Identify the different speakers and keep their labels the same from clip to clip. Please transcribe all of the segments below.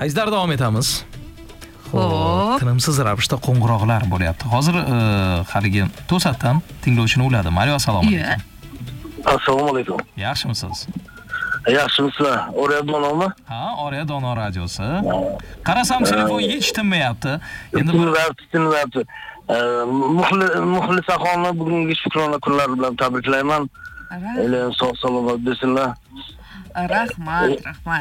Speaker 1: Azizlar, davom etamiz.
Speaker 2: Xo'p.
Speaker 1: Tinimsiz ravishda qo'ng'iroqlar bo'lyapti. Hozir haligi to'satdan tinglovchini uladim. Alo, assalomu alaykum.
Speaker 3: Assalomu alaykum.
Speaker 1: Yaxshimisiz?
Speaker 3: Yaxshimisizlar? Oraya Donomi?
Speaker 1: Ha, Oraya Dono radiosi. Qarasam telefon hech tinmayapti. Endi
Speaker 3: tinmayapti. Muxlisahonni bugungi shukrona kunlari bilan tabriklayman. Elim sog' salomat bo'lsinlar.
Speaker 2: Rahmat.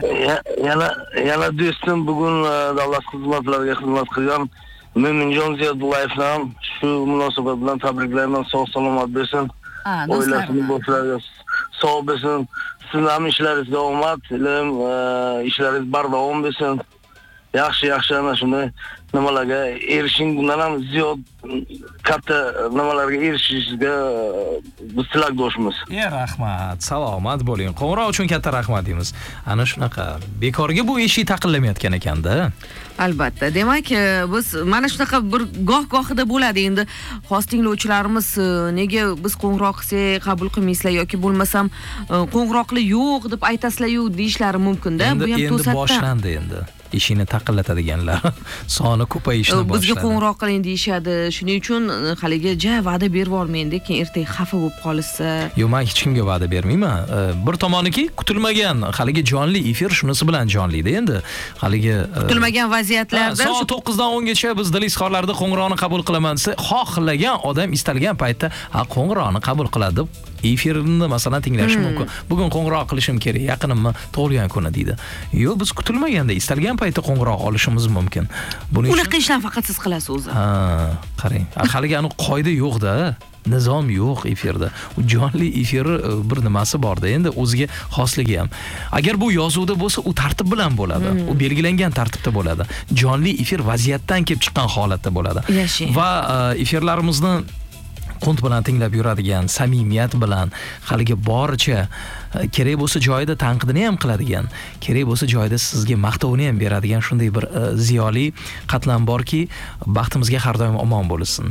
Speaker 3: Yana do'stim bugun davlat xizmatlariga xizmat qilgan Mo'minjon Ziyodullayevni ham shu munosabat bilan tabriklayman. Sog' salomat bo'lsin. Oilasini boshlariga sog' bo'lsin. Sizning ham ishlaringizga omad, ishlaringiz bardavom bo'lsin. Yaxshi ana shunday nimalarga erishing, bundan ham ziyod katta nimalarga erishishingizga biz tilakdoshmiz.
Speaker 1: Rahmat, salomat bo'ling. Qo'ng'iroq uchun katta rahmat deymiz. Ana shunaqa bekorga bu eshik taqillamayotgan ekanda.
Speaker 2: Albatta. Demak, biz mana shunaqa bir goh-gohida bo'ladi. Endi xos tinglovchilarimiz nega biz qo'ng'iroq qilsak qabul qilmaysizlar yoki bo'lmasam qo'ng'iroqli yo'q deb aytasizlar-yu deyishlari mumkin-da. Bu ham to'satdan.
Speaker 1: Endi boshlandi endi. Ishini taqillatadiganlar soni ko'payishni boshladi.
Speaker 2: Bizga qo'ng'iroq qiling deyshadi. Shuning uchun haliga va'da berib yubormaydi, keyin ertaga xafa bo'lib qolsa.
Speaker 1: Yo'q, men hech kimga va'da bermayman. Bir tomoniki kutilmagan haligi jonli efir shunisi bilan jonli-da endi. Haligi
Speaker 2: kutilmagan vaziyatlarda
Speaker 1: soat 9 dan 10 gacha biz dil izhorlarida qo'ng'iroqni qabul qilaman desa, xohlagan odam istalgan paytda qo'ng'iroqni qabul qiladi deb efirni masalan tinglashi mumkin. Bugun qo'ng'iroq qilishim kerak, yaqinimni tug'ilgan kuni deydi. Yo'q, biz kutilmaganda istalgan paytda qo'ng'iroq olishimiz mumkin. Buning uchun
Speaker 2: unaqa ishlarni faqat siz qilasiz o'zi.
Speaker 1: Qarang. Haligi aniq qoida yo'q-da. Nizom yo'q efirda. U jonli efir bir nimasi bor-da, endi o'ziga xosligi ham. Agar bu yozuvda bo'lsa, u tartib bilan bo'ladi. U belgilangan tartibda bo'ladi. Jonli efir vaziyatdan kelib chiqqan holatda bo'ladi. Va efirlarimizni qunt bilan tinglab yuradigan, samimiyat bilan, haligi boricha kerak bo'lsa joyida tanqidini ham qiladigan, kerak bo'lsa joyida sizga maqtovini ham beradigan shunday bir ziyoli qatlam borki, baxtimizga har doim omon bo'lsin.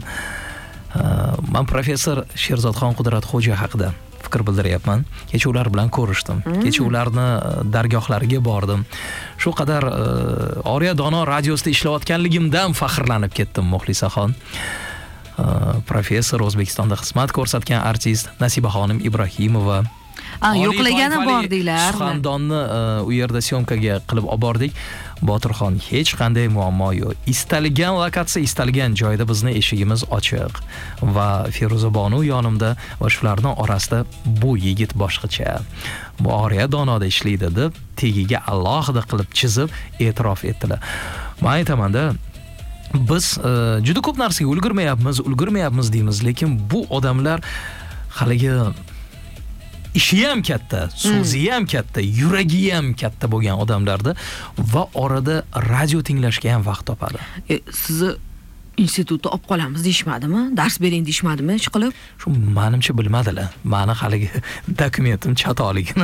Speaker 1: Men professor Sherzodxon Qudratxo'ja haqida fikr bildiryapman. Kecha ular bilan ko'rishdim. Kecha ularni dargohlariga bordim. Shu qadar Oraya Dono radiosida ishlayotganligimdan faxrlanib ketdim, Muxlisaxon. Professor, O'zbekistonda xizmat ko'rsatgan artist Nasibaxonim Ibrohimova.
Speaker 2: Yo'qlagani bor deylar.
Speaker 1: Xandonni u yerda syomkaga qilib olib bordik. Botirxon, hech qanday muammo yo'q. Istalgan lokatsiya, istalgan joyda bizni eshigimiz ochiq. Va Feruza Bonu yonimda va shularning orasida bu yigit boshqacha. Bu Oraya Donoda ishlaydi deb tegiga alohida qilib chizib e'tirof etdilar. Men aytaman-da, biz juda ko'p narsaga ulgurmayapmiz deymiz, lekin bu odamlar haligi ishi ham katta, so'zi ham katta, yuragi ham katta bo'lgan odamlarda va orada radio tinglashga ham vaqt topadi.
Speaker 2: Sizni institutda olib qolamiz deyshmadimi? Dars bering deyshmadimi hech qilib?
Speaker 1: Shu menimcha bilmadilar. Meni haligi dokumentim chatoligini.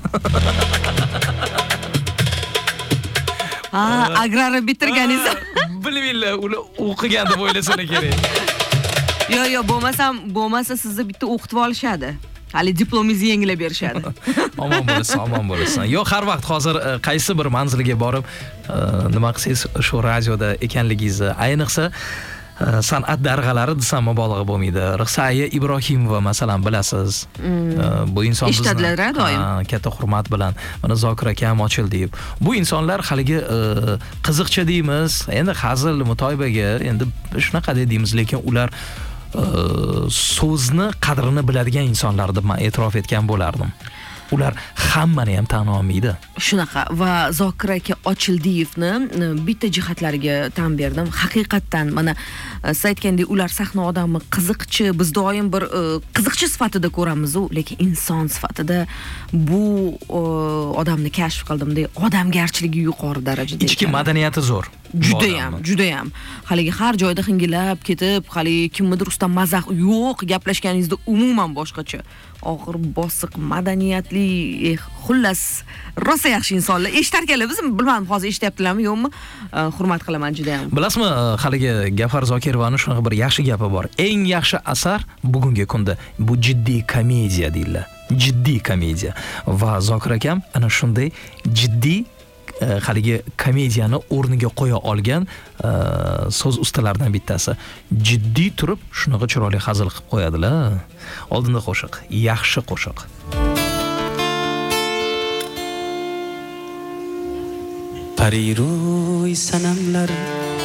Speaker 2: Agrarni bitirganingiz.
Speaker 1: Bilmaylar, ular o'qigan deb o'ylasana kerak.
Speaker 2: Yo'q, bo'lmasa sizni bitta o'qitib olishadi. Hali diplomingizni yangilab berishadi.
Speaker 1: Omon bo'lasan. Yo'q, har vaqt hozir qaysi bir manzilga borib, nima qilsangiz shu radioda ekanligingizni, ayniqsa san'at darg'alari desam mubolag'a bo'lmaydi. Ruxsaya Ibrohimova masalan bilasiz. Bu inson bizni katta hurmat bilan mana Zokir akam Ochildiyev. Bu insonlar haligi qiziqcha deymiz, endi hazil mutoyibaga endi shunaqa deymiz, lekin ular so'zni qadrini biladigan insonlar deb men e'tirof etgan bo'lardim. Ular hammani ham tan olmaydi.
Speaker 2: Shunaqa va Zokir aka Ochildiyevni bitta jihatlariga tan berdim. Haqiqatan mana siz aytgandek ular sahna odami, qiziqchi, biz doim bir qiziqchi sifatida ko'ramiz-ku, lekin inson sifatida bu odamni kashf qildimda, odamgarchiligi yuqori darajada.
Speaker 1: Ichki madaniyati zo'r.
Speaker 2: Judayam. Haligi har joyda hingilab ketib, haligi kimnidir ustidan mazax yo'q, gaplashganingizda umuman boshqacha. Og'ir bosiq, madaniyatli, xullas, rosa yaxshi insonlar. Eshitarkanlar, biz bilmadim, hozir eshityaptilarmi, yo'qmi? Hurmat qilaman juda ham.
Speaker 1: Bilasizmi, haligi Gafar Zokirovaning shunaqa bir yaxshi gapi bor. Eng yaxshi asar bugungi kunda bu jiddiy komediya deydilar. Jiddiy komediya. Va Zokir akam ana shunday jiddiy haligi komediyani o'rniga qo'ya olgan so'z ustalaridan bittasi. Jiddiy turib shunaqa chiroyli hazil qilib qo'yadilar. Oldinda qo'shiq, yaxshi qo'shiq.
Speaker 4: Pariro'y sanamlar